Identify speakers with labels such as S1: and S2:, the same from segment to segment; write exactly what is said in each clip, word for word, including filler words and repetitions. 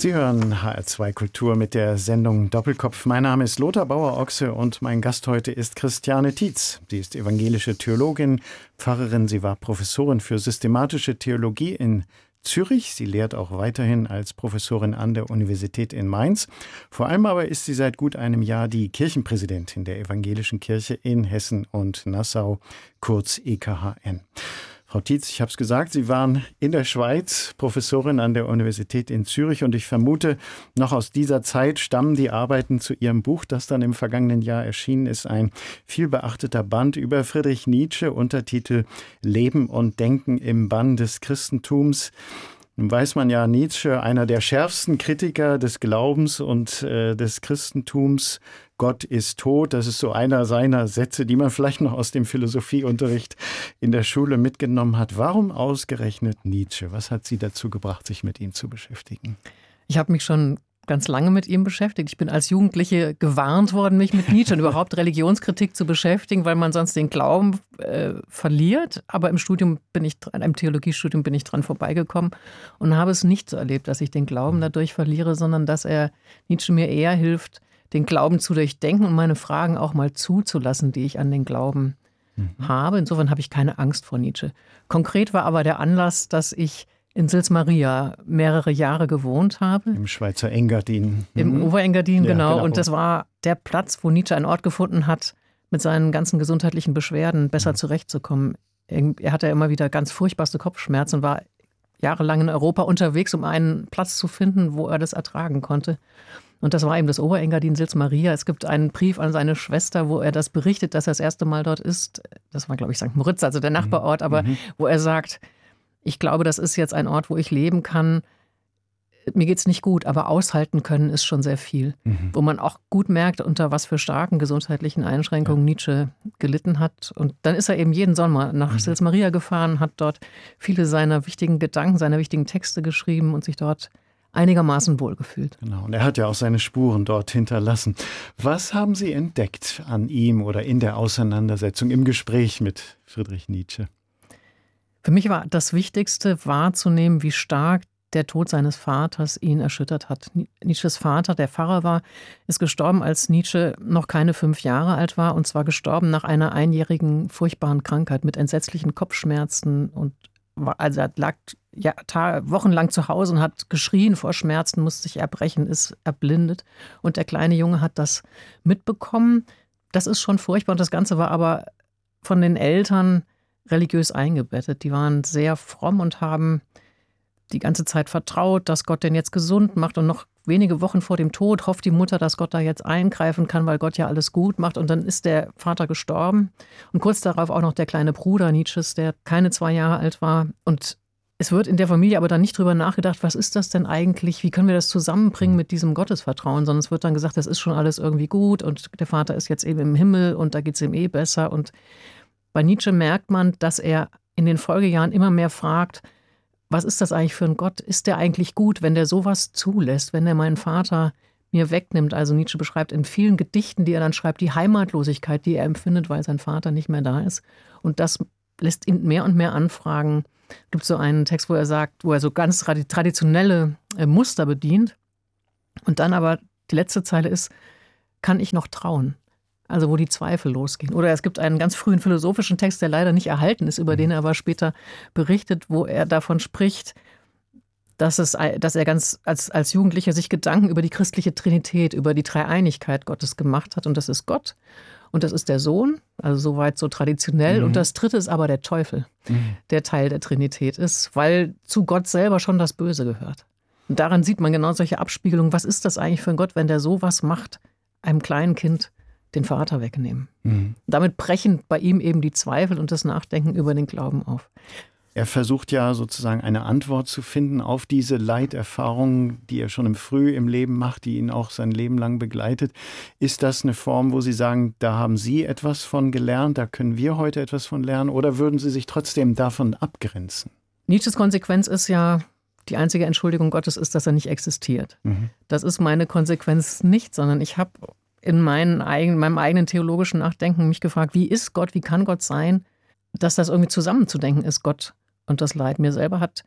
S1: Sie hören H R zwei Kultur mit der Sendung Doppelkopf. Mein Name ist Lothar Bauer-Ochse und mein Gast heute ist Christiane Tietz. Sie ist evangelische Theologin, Pfarrerin. Sie war Professorin für systematische Theologie in Zürich. Sie lehrt auch weiterhin als Professorin an der Universität in Mainz. Vor allem aber ist sie seit gut einem Jahr die Kirchenpräsidentin der Evangelischen Kirche in Hessen und Nassau, kurz E K H N. Frau Tietz, ich habe es gesagt, Sie waren in der Schweiz Professorin an der Universität in Zürich und ich vermute, noch aus dieser Zeit stammen die Arbeiten zu Ihrem Buch, das dann im vergangenen Jahr erschienen ist, ein vielbeachteter Band über Friedrich Nietzsche, Untertitel Leben und Denken im Bann des Christentums. Nun weiß man ja, Nietzsche, einer der schärfsten Kritiker des Glaubens und äh, des Christentums. Gott ist tot, das ist so einer seiner Sätze, die man vielleicht noch aus dem Philosophieunterricht in der Schule mitgenommen hat. Warum ausgerechnet Nietzsche? Was hat Sie dazu gebracht, sich mit ihm zu beschäftigen?
S2: Ich habe mich schon ganz lange mit ihm beschäftigt. Ich bin als Jugendliche gewarnt worden, mich mit Nietzsche und überhaupt Religionskritik zu beschäftigen, weil man sonst den Glauben äh, verliert. Aber im Studium bin ich, in einem Theologiestudium bin ich dran vorbeigekommen und habe es nicht so erlebt, dass ich den Glauben dadurch verliere, sondern dass er Nietzsche mir eher hilft, den Glauben zu durchdenken und meine Fragen auch mal zuzulassen, die ich an den Glauben mhm. habe. Insofern habe ich keine Angst vor Nietzsche. Konkret war aber der Anlass, dass ich in Sils Maria mehrere Jahre gewohnt habe.
S1: Im Schweizer Engadin.
S2: Im mhm. Oberengadin,
S1: ja,
S2: genau.
S1: genau.
S2: Und das war der Platz, wo Nietzsche einen Ort gefunden hat, mit seinen ganzen gesundheitlichen Beschwerden besser mhm. zurechtzukommen. Er hatte immer wieder ganz furchtbarste Kopfschmerzen und war jahrelang in Europa unterwegs, um einen Platz zu finden, wo er das ertragen konnte. Und das war eben das Oberengadin, Sils Maria. Es gibt einen Brief an seine Schwester, wo er das berichtet, dass er das erste Mal dort ist. Das war, glaube ich, Sankt Moritz, also der Nachbarort, aber mhm. wo er sagt, ich glaube, das ist jetzt ein Ort, wo ich leben kann. Mir geht's nicht gut, aber aushalten können ist schon sehr viel. Mhm. Wo man auch gut merkt, unter was für starken gesundheitlichen Einschränkungen ja. Nietzsche gelitten hat. Und dann ist er eben jeden Sommer nach mhm. Sils Maria gefahren, hat dort viele seiner wichtigen Gedanken, seiner wichtigen Texte geschrieben und sich dort einigermaßen wohlgefühlt.
S1: Genau, und er hat ja auch seine Spuren dort hinterlassen. Was haben Sie entdeckt an ihm oder in der Auseinandersetzung, im Gespräch mit Friedrich Nietzsche?
S2: Für mich war das Wichtigste wahrzunehmen, wie stark der Tod seines Vaters ihn erschüttert hat. Nietzsches Vater, der Pfarrer war, ist gestorben, als Nietzsche noch keine fünf Jahre alt war, und zwar gestorben nach einer einjährigen furchtbaren Krankheit mit entsetzlichen Kopfschmerzen. Und war, also er lag ja, Tage, wochenlang zu Hause und hat geschrien vor Schmerzen, musste sich erbrechen, ist erblindet. Und der kleine Junge hat das mitbekommen. Das ist schon furchtbar. Und das Ganze war aber von den Eltern religiös eingebettet. Die waren sehr fromm und haben die ganze Zeit vertraut, dass Gott den jetzt gesund macht. Und noch wenige Wochen vor dem Tod hofft die Mutter, dass Gott da jetzt eingreifen kann, weil Gott ja alles gut macht. Und dann ist der Vater gestorben. Und kurz darauf auch noch der kleine Bruder Nietzsches, der keine zwei Jahre alt war. Und es wird in der Familie aber dann nicht drüber nachgedacht, was ist das denn eigentlich? Wie können wir das zusammenbringen mit diesem Gottesvertrauen? Sondern es wird dann gesagt, das ist schon alles irgendwie gut und der Vater ist jetzt eben im Himmel und da geht es ihm eh besser. Und bei Nietzsche merkt man, dass er in den Folgejahren immer mehr fragt, was ist das eigentlich für ein Gott? Ist der eigentlich gut, wenn der sowas zulässt, wenn der meinen Vater mir wegnimmt? Also Nietzsche beschreibt in vielen Gedichten, die er dann schreibt, die Heimatlosigkeit, die er empfindet, weil sein Vater nicht mehr da ist. Und das lässt ihn mehr und mehr anfragen. Es gibt so einen Text, wo er sagt, wo er so ganz traditionelle Muster bedient. Und dann aber die letzte Zeile ist, kann ich noch trauen? Also wo die Zweifel losgehen. Oder es gibt einen ganz frühen philosophischen Text, der leider nicht erhalten ist, über den er aber später berichtet, wo er davon spricht, dass, es, dass er ganz als, als Jugendlicher sich Gedanken über die christliche Trinität, über die Dreieinigkeit Gottes gemacht hat. Und das ist Gott und das ist der Sohn, also soweit so traditionell. Mhm. Und das dritte ist aber der Teufel, mhm. der Teil der Trinität ist, weil zu Gott selber schon das Böse gehört. Und daran sieht man genau solche Abspiegelungen. Was ist das eigentlich für ein Gott, wenn der sowas macht, einem kleinen Kind den Vater wegnehmen. Mhm. Damit brechen bei ihm eben die Zweifel und das Nachdenken über den Glauben auf.
S1: Er versucht ja sozusagen eine Antwort zu finden auf diese Leiterfahrungen, die er schon im Früh im Leben macht, die ihn auch sein Leben lang begleitet. Ist das eine Form, wo Sie sagen, da haben Sie etwas von gelernt, da können wir heute etwas von lernen, oder würden Sie sich trotzdem davon abgrenzen?
S2: Nietzsches Konsequenz ist ja, die einzige Entschuldigung Gottes ist, dass er nicht existiert. Mhm. Das ist meine Konsequenz nicht, sondern ich habe in meinen eigenen, meinem eigenen theologischen Nachdenken mich gefragt, wie ist Gott, wie kann Gott sein, dass das irgendwie zusammenzudenken ist, Gott und das Leid. Mir selber hat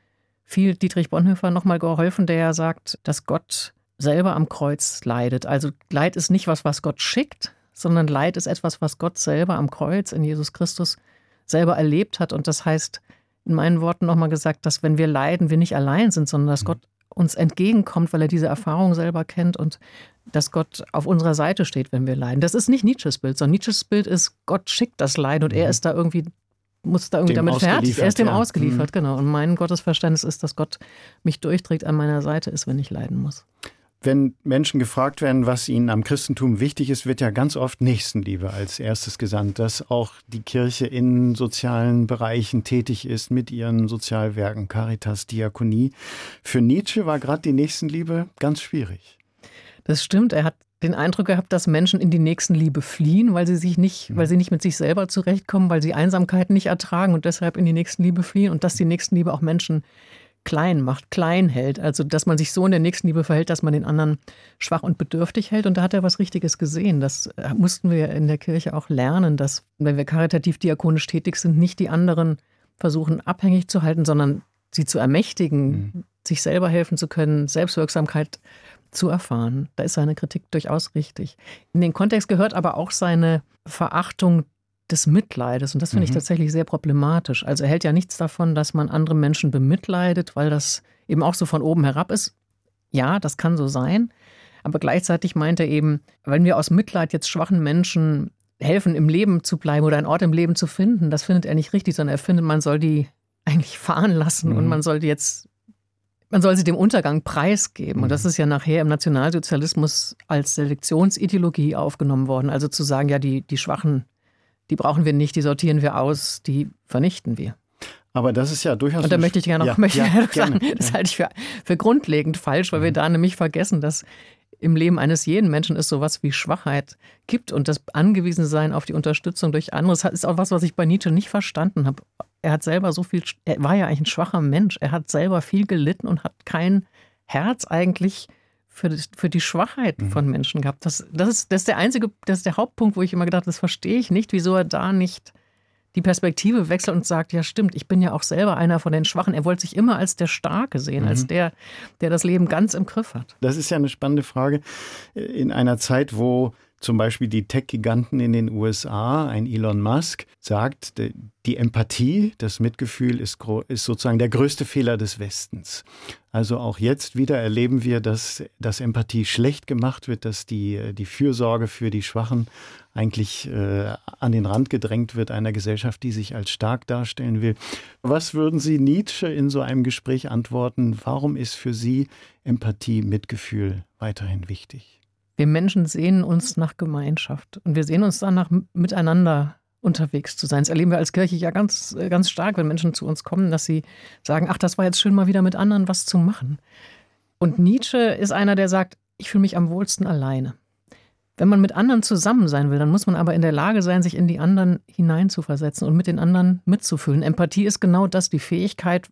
S2: viel Dietrich Bonhoeffer nochmal geholfen, der ja sagt, dass Gott selber am Kreuz leidet. Also Leid ist nicht was, was Gott schickt, sondern Leid ist etwas, was Gott selber am Kreuz in Jesus Christus selber erlebt hat. Und das heißt, in meinen Worten nochmal gesagt, dass wenn wir leiden, wir nicht allein sind, sondern dass Gott uns entgegenkommt, weil er diese Erfahrung selber kennt und dass Gott auf unserer Seite steht, wenn wir leiden. Das ist nicht Nietzsches Bild, sondern Nietzsches Bild ist, Gott schickt das Leiden und er ist da irgendwie, muss da irgendwie
S1: dem
S2: damit fertig. Er ist dem
S1: ja.
S2: ausgeliefert,
S1: mhm.
S2: genau. Und mein Gottesverständnis ist, dass Gott mich durchträgt, an meiner Seite ist, wenn ich leiden muss.
S1: Wenn Menschen gefragt werden, was ihnen am Christentum wichtig ist, wird ja ganz oft Nächstenliebe als erstes gesandt, dass auch die Kirche in sozialen Bereichen tätig ist mit ihren Sozialwerken, Caritas, Diakonie. Für Nietzsche war gerade die Nächstenliebe ganz schwierig.
S2: Das stimmt, er hat den Eindruck gehabt, dass Menschen in die Nächstenliebe fliehen, weil sie sich nicht, weil sie nicht mit sich selber zurechtkommen, weil sie Einsamkeit nicht ertragen und deshalb in die Nächstenliebe fliehen und dass die Nächstenliebe auch Menschen klein macht, klein hält. Also, dass man sich so in der Nächstenliebe verhält, dass man den anderen schwach und bedürftig hält. Und da hat er was Richtiges gesehen. Das mussten wir in der Kirche auch lernen, dass, wenn wir karitativ diakonisch tätig sind, nicht die anderen versuchen abhängig zu halten, sondern sie zu ermächtigen, mhm. sich selber helfen zu können, Selbstwirksamkeit zu erfahren. Da ist seine Kritik durchaus richtig. In den Kontext gehört aber auch seine Verachtung des Mitleides. Und das finde mhm. ich tatsächlich sehr problematisch. Also er hält ja nichts davon, dass man andere Menschen bemitleidet, weil das eben auch so von oben herab ist. Ja, das kann so sein. Aber gleichzeitig meint er eben, wenn wir aus Mitleid jetzt schwachen Menschen helfen, im Leben zu bleiben oder einen Ort im Leben zu finden, das findet er nicht richtig, sondern er findet, man soll die eigentlich fahren lassen mhm. und man soll die jetzt, man soll sie dem Untergang preisgeben. Mhm. Und das ist ja nachher im Nationalsozialismus als Selektionsideologie aufgenommen worden. Also zu sagen, ja, die, die Schwachen, die brauchen wir nicht, die sortieren wir aus, die vernichten wir.
S1: Aber das ist ja durchaus...
S2: Und da möchte ich gerne noch,
S1: ja,
S2: möchte
S1: ja,
S2: ich sagen,
S1: gerne.
S2: das halte ich für, für grundlegend falsch, weil mhm. wir da nämlich vergessen, dass im Leben eines jeden Menschen es sowas wie Schwachheit gibt und das Angewiesensein auf die Unterstützung durch andere. Das ist auch was, was ich bei Nietzsche nicht verstanden habe. Er hat selber so viel, er war ja eigentlich ein schwacher Mensch. Er hat selber viel gelitten und hat kein Herz eigentlich für, das, für die Schwachheit mhm. von Menschen gehabt. Das, das, ist, das ist der einzige, das ist der Hauptpunkt, wo ich immer gedacht habe, das verstehe ich nicht, wieso er da nicht die Perspektive wechselt und sagt, ja stimmt, ich bin ja auch selber einer von den Schwachen. Er wollte sich immer als der Starke sehen, mhm. als der, der das Leben ganz im Griff hat.
S1: Das ist ja eine spannende Frage. In einer Zeit, wo zum Beispiel die Tech-Giganten in den U S A, ein Elon Musk, sagt, die Empathie, das Mitgefühl ist, ist sozusagen der größte Fehler des Westens. Also auch jetzt wieder erleben wir, dass, dass Empathie schlecht gemacht wird, dass die, die Fürsorge für die Schwachen eigentlich äh, an den Rand gedrängt wird einer Gesellschaft, die sich als stark darstellen will. Was würden Sie Nietzsche in so einem Gespräch antworten? Warum ist für Sie Empathie, Mitgefühl weiterhin wichtig?
S2: Wir Menschen sehnen uns nach Gemeinschaft und wir sehnen uns danach, miteinander unterwegs zu sein. Das erleben wir als Kirche ja ganz, ganz stark, wenn Menschen zu uns kommen, dass sie sagen, ach, das war jetzt schön, mal wieder mit anderen was zu machen. Und Nietzsche ist einer, der sagt, ich fühle mich am wohlsten alleine. Wenn man mit anderen zusammen sein will, dann muss man aber in der Lage sein, sich in die anderen hineinzuversetzen und mit den anderen mitzufühlen. Empathie ist genau das, die Fähigkeit,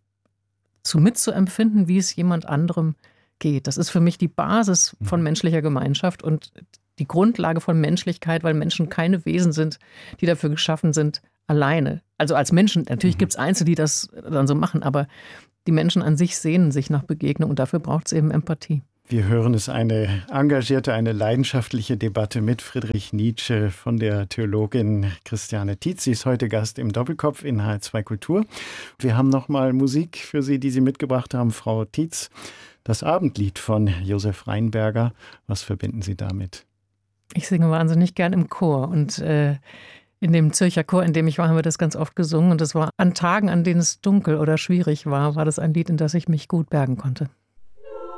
S2: zu mitzuempfinden, wie es jemand anderem geht. Das ist für mich die Basis von menschlicher Gemeinschaft und die Grundlage von Menschlichkeit, weil Menschen keine Wesen sind, die dafür geschaffen sind, alleine. Also als Menschen, natürlich gibt es Einzelne, die das dann so machen, aber die Menschen an sich sehnen sich nach Begegnung und dafür braucht es eben Empathie.
S1: Wir hören es, eine engagierte, eine leidenschaftliche Debatte mit Friedrich Nietzsche von der Theologin Christiane Tietz. Sie ist heute Gast im Doppelkopf in H R zwei Kultur. Wir haben noch mal Musik für Sie, die Sie mitgebracht haben, Frau Tietz. Das Abendlied von Josef Rheinberger. Was verbinden Sie damit?
S2: Ich singe wahnsinnig gern im Chor und äh, in dem Zürcher Chor, in dem ich war, haben wir das ganz oft gesungen. Und das war an Tagen, an denen es dunkel oder schwierig war, war das ein Lied, in das ich mich gut bergen konnte.